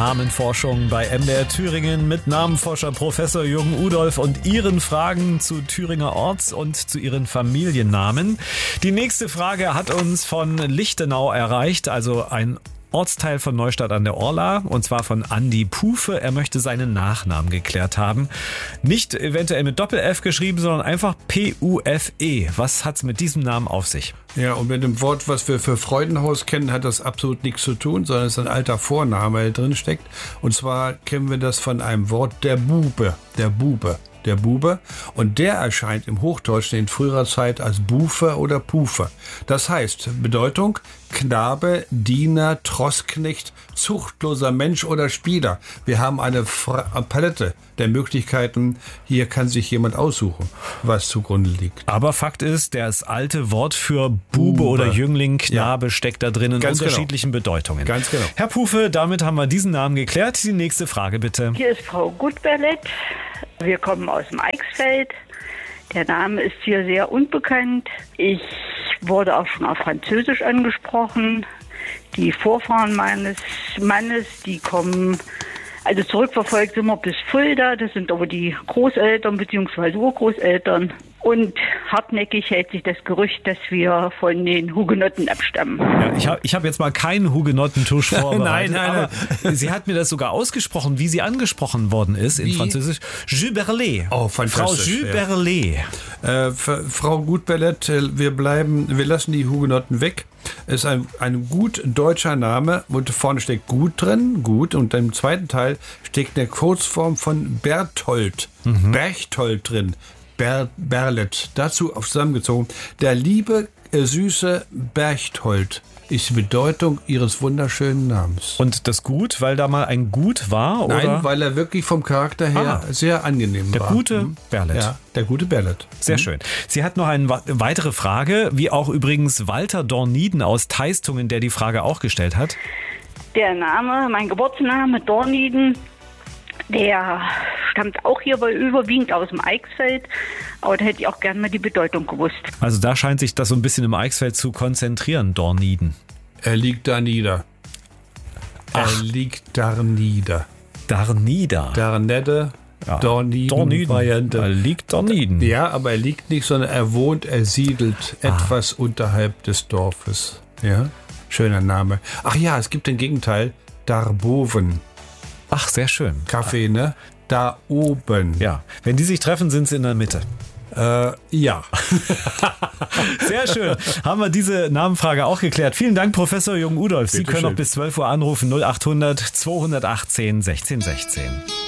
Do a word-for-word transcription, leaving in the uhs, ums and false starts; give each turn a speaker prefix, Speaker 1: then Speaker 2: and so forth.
Speaker 1: Namenforschung bei M D R Thüringen mit Namenforscher Professor Jürgen Udolph und Ihren Fragen zu Thüringer Orts- und zu Ihren Familiennamen. Die nächste Frage hat uns von Lichtenau erreicht, also ein Ortsteil von Neustadt an der Orla, und zwar von Andi Pufe. Er möchte seinen Nachnamen geklärt haben. Nicht eventuell mit Doppel-F geschrieben, sondern einfach P U F E. Was hat's mit diesem Namen auf sich?
Speaker 2: Ja, und mit dem Wort, was wir für Freudenhaus kennen, hat das absolut nichts zu tun, sondern es ist ein alter Vorname, der drin steckt. Und zwar kennen wir das von einem Wort, der Bube. Der Bube. Der Bube, und der erscheint im Hochdeutschen in früherer Zeit als Bufe oder Pufe. Das heißt, Bedeutung: Knabe, Diener, Trossknecht, zuchtloser Mensch oder Spieler. Wir haben eine Fra- Palette der Möglichkeiten. Hier kann sich jemand aussuchen, was zugrunde liegt.
Speaker 1: Aber Fakt ist, das alte Wort für Bube, Bube. oder Jüngling, Knabe, ja, steckt da drin in Ganz unterschiedlichen genau. Bedeutungen.
Speaker 2: Ganz genau.
Speaker 1: Herr Pufe, damit haben wir diesen Namen geklärt. Die nächste Frage bitte.
Speaker 3: Hier ist Frau Gutberlet. Wir kommen aus dem Eichsfeld. Der Name ist hier sehr unbekannt. Ich wurde auch schon auf Französisch angesprochen. Die Vorfahren meines Mannes, die kommen, also zurückverfolgt sind wir bis Fulda. Das sind aber die Großeltern bzw. Urgroßeltern. Und hartnäckig hält sich das Gerücht, dass wir von den Hugenotten abstammen.
Speaker 1: Ja, ich habe ich hab jetzt mal keinen Hugenottentusch vorbereitet,
Speaker 2: nein, nein,
Speaker 1: aber sie hat mir das sogar ausgesprochen, wie sie angesprochen worden ist in
Speaker 2: wie?
Speaker 1: Französisch. Juberlet.
Speaker 2: Oh, fantastisch.
Speaker 1: Frau Juberlet.
Speaker 2: Ja. Äh, Frau Gutberlet, wir bleiben, wir lassen die Hugenotten weg. Es ist ein, ein gut deutscher Name, und vorne steckt Gut drin, Gut, und im zweiten Teil steckt eine Kurzform von Berthold, mhm. Berchtold drin. Ber- Berlet, dazu zusammengezogen. Der liebe, äh, süße Berchtold ist die Bedeutung ihres wunderschönen Namens.
Speaker 1: Und das Gut, weil da mal ein Gut war? Oder?
Speaker 2: Nein, weil er wirklich vom Charakter her ah, sehr angenehm
Speaker 1: der
Speaker 2: war.
Speaker 1: Der gute
Speaker 2: hm?
Speaker 1: Berlet.
Speaker 2: Ja, der gute Berlet.
Speaker 1: Sehr
Speaker 2: hm?
Speaker 1: schön. Sie hat noch eine weitere Frage, wie auch übrigens Walter Dorniden aus Teistungen, der die Frage auch gestellt hat.
Speaker 3: Der Name, mein Geburtsname Dorniden, der stammt auch hier überwiegend aus dem Eichsfeld, aber da hätte ich auch gerne mal die Bedeutung gewusst.
Speaker 1: Also da scheint sich das so ein bisschen im Eichsfeld zu konzentrieren, Dorniden.
Speaker 2: Er liegt da nieder.
Speaker 1: Ach.
Speaker 2: Er liegt da nieder.
Speaker 1: Da nieder.
Speaker 2: Da nette,
Speaker 1: ja.
Speaker 2: Dorniden.
Speaker 1: Dorniden. Er liegt Dorniden.
Speaker 2: Ja, aber er liegt nicht, sondern er wohnt, er siedelt ah. etwas unterhalb des Dorfes. Ja, schöner Name. Ach ja, es gibt den Gegenteil, Darboven.
Speaker 1: Ach, sehr schön.
Speaker 2: Kaffee, ne? Da oben.
Speaker 1: Ja, wenn die sich treffen, sind sie in der Mitte.
Speaker 2: Äh, ja.
Speaker 1: Sehr schön. Haben wir diese Namenfrage auch geklärt. Vielen Dank, Professor Jürgen Udolph. Sie können noch bis zwölf Uhr anrufen, null acht hundert zweihundertachtzehn sechzehn sechzehn.